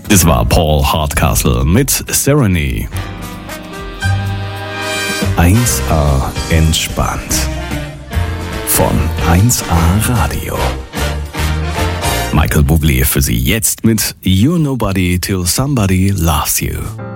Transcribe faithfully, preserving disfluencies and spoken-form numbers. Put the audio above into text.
Das war Paul Hardcastle mit Serenity. eins A entspannt. Von eins A Radio. Michael Bublé für Sie jetzt mit You're Nobody Till Somebody Loves You.